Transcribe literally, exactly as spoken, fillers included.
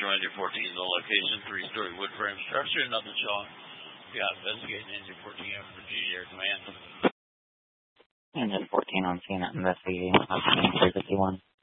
Metro Engine fourteen, the location, three-story wood frame structure, nothing showing. Yeah, investigating Engine fourteen over for G Air Command. Engine fourteen on scene at investigating, three fifty-one.